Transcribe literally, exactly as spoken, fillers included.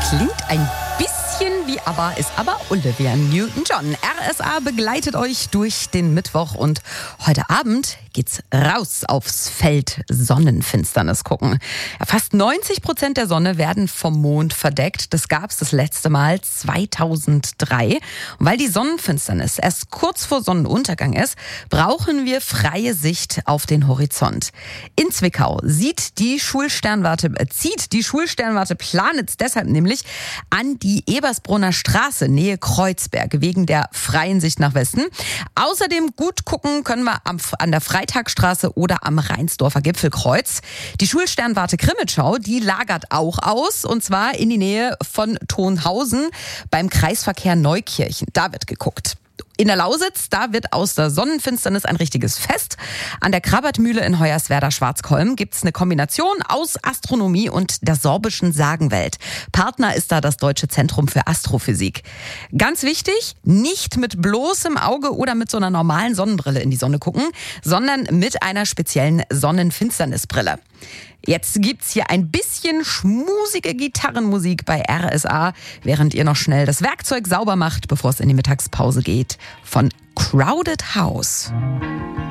Klingt ein bisschen wie ABBA, ist aber Olivia Newton-John. R S A begleitet euch durch den Mittwoch und heute Abend geht's raus aufs Feld Sonnenfinsternis gucken. Ja, fast neunzig Prozent der Sonne werden vom Mond verdeckt. Das gab's das letzte Mal zweitausenddrei. Und weil die Sonnenfinsternis erst kurz vor Sonnenuntergang ist, brauchen wir freie Sicht auf den Horizont. In Zwickau sieht die Schulsternwarte, äh, zieht die Schulsternwarte Planitz deshalb nämlich an die Ebersbrunner Straße, Nähe Kreuzberg, wegen der freien Sicht nach Westen. Außerdem gut gucken können wir am, an der Freitagstraße oder am Rheinsdorfer Gipfelkreuz. Die Schulsternwarte Grimmitschau, die lagert auch aus, und zwar in die Nähe von Tonhausen beim Kreisverkehr Neukirchen. Da wird geguckt. In der Lausitz, da wird aus der Sonnenfinsternis ein richtiges Fest. An der Krabbertmühle in Hoyerswerda-Schwarzkolm gibt's eine Kombination aus Astronomie und der sorbischen Sagenwelt. Partner ist da das Deutsche Zentrum für Astrophysik. Ganz wichtig, nicht mit bloßem Auge oder mit so einer normalen Sonnenbrille in die Sonne gucken, sondern mit einer speziellen Sonnenfinsternisbrille. Jetzt gibt's hier ein bisschen schmusige Gitarrenmusik bei R S A, während ihr noch schnell das Werkzeug sauber macht, bevor es in die Mittagspause geht, von Crowded House.